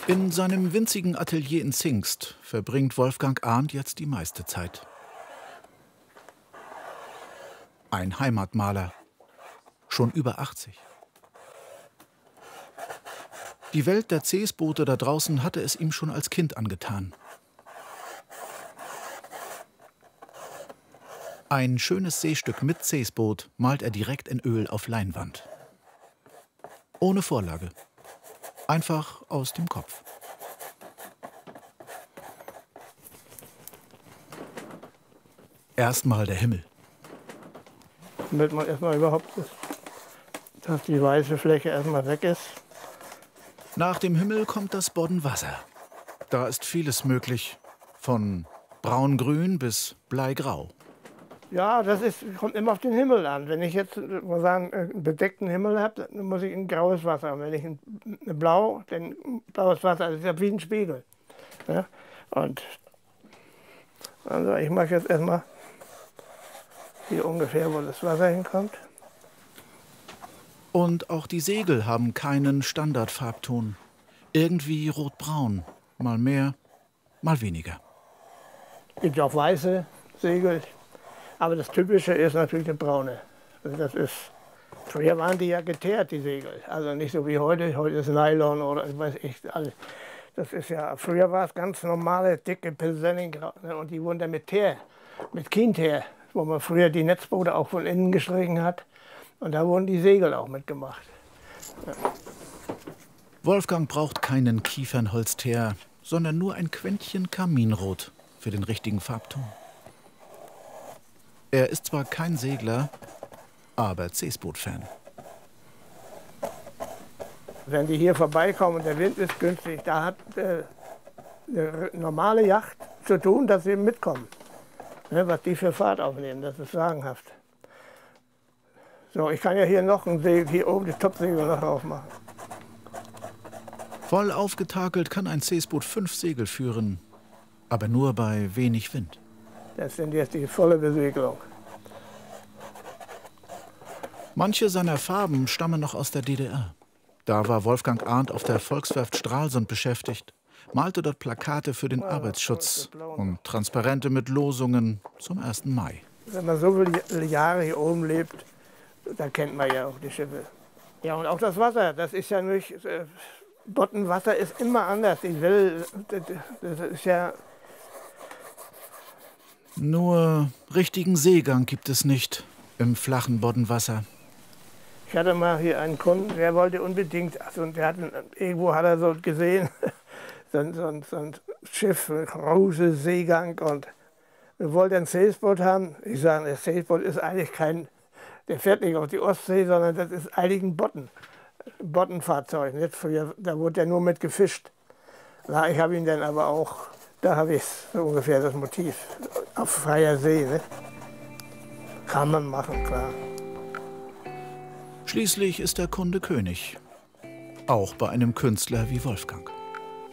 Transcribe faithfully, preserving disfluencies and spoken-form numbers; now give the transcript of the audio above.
In seinem winzigen Atelier in Zingst verbringt Wolfgang Arndt jetzt die meiste Zeit. Ein Heimatmaler, schon über achtzig. Die Welt der Seesboote da draußen hatte es ihm schon als Kind angetan. Ein schönes Seestück mit Seesboot malt er direkt in Öl auf Leinwand. Ohne Vorlage. Einfach aus dem Kopf. Erstmal der Himmel. Damit man erstmal überhaupt, dass die weiße Fläche erstmal weg ist. Nach dem Himmel kommt das Boddenwasser. Da ist vieles möglich. Von braungrün bis bleigrau. Ja, das ist, kommt immer auf den Himmel an. Wenn ich jetzt mal sagen, einen bedeckten Himmel habe, dann muss ich ein graues Wasser haben. Wenn ich ein, ein Blau, dann blaues Wasser, das ist ja wie ein Spiegel. Ja? Und also ich mache jetzt erstmal hier ungefähr, wo das Wasser hinkommt. Und auch die Segel haben keinen Standardfarbton. Irgendwie rotbraun. Mal mehr, mal weniger. Es gibt ja auch weiße Segel. Aber das Typische ist natürlich eine braune. Also das ist, früher waren die ja geteert, die Segel. Also nicht so wie heute. Heute ist Nylon oder ich weiß ich. Also das ist ja, früher war es ganz normale, dicke Pilsening. Und die wurden dann mit Teer, mit Kienteer, wo man früher die Netzboote auch von innen gestrichen hat. Und da wurden die Segel auch mitgemacht. Ja. Wolfgang braucht keinen Kiefernholzteer, sondern nur ein Quäntchen Kaminrot für den richtigen Farbton. Er ist zwar kein Segler, aber Seesboot-Fan. Wenn die hier vorbeikommen und der Wind ist günstig, da hat äh, eine normale Yacht zu tun, dass sie mitkommen. Ne, was die für Fahrt aufnehmen, das ist sagenhaft. So, ich kann ja hier noch ein Segel, hier oben das Topsegel noch drauf machen. Voll aufgetakelt kann ein Seesboot fünf Segel führen, aber nur bei wenig Wind. Das sind jetzt die volle Besegelung. Manche seiner Farben stammen noch aus der D D R. Da war Wolfgang Arndt auf der Volkswerft Stralsund beschäftigt, malte dort Plakate für den Arbeitsschutz und Transparente mit Losungen zum ersten Mai. Wenn man so viele Jahre hier oben lebt, da kennt man ja auch die Schiffe. Ja, und auch das Wasser, das ist ja nicht, äh, Boddenwasser ist immer anders. Ich will, das, das ist ja... Nur richtigen Seegang gibt es nicht im flachen Boddenwasser. Ich hatte mal hier einen Kunden, der wollte unbedingt, also der hat, irgendwo hat er so gesehen, so, ein, so, ein, so ein Schiff, ein großer Seegang, und wir wollten ein Seesboot haben. Ich sage, das Seesboot ist eigentlich kein, der fährt nicht auf die Ostsee, sondern das ist eigentlich ein Bodden, ein Boddenfahrzeug. Nicht? Früher, da wurde ja nur mit gefischt. Na, ich habe ihn dann aber auch, da habe ich so ungefähr das Motiv, auf freier See. Ne? Kann man machen, klar. Schließlich ist der Kunde König. Auch bei einem Künstler wie Wolfgang.